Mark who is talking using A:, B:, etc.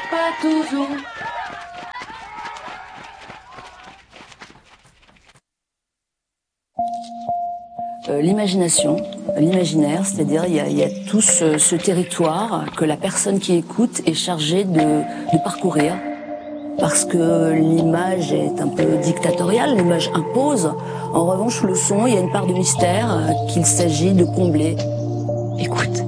A: pas toujours. L'imagination, l'imaginaire, c'est-à-dire il y a tout ce territoire que la personne qui écoute est chargée de parcourir. Parce que l'image est un peu dictatoriale, l'image impose. En revanche, le son, il y a une part de mystère qu'il s'agit de combler. Écoute.